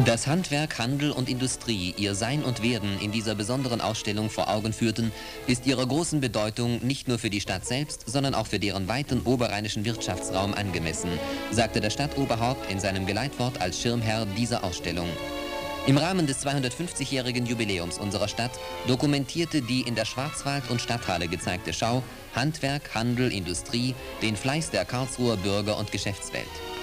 Dass Handwerk, Handel und Industrie ihr Sein und Werden in dieser besonderen Ausstellung vor Augen führten, ist ihrer großen Bedeutung nicht nur für die Stadt selbst, sondern auch für deren weiten oberrheinischen Wirtschaftsraum angemessen, sagte das Stadtoberhaupt in seinem Geleitwort als Schirmherr dieser Ausstellung. Im Rahmen des 250-jährigen Jubiläums unserer Stadt dokumentierte die in der Schwarzwald- und Stadthalle gezeigte Schau Handwerk, Handel, Industrie, den Fleiß der Karlsruher Bürger und Geschäftswelt.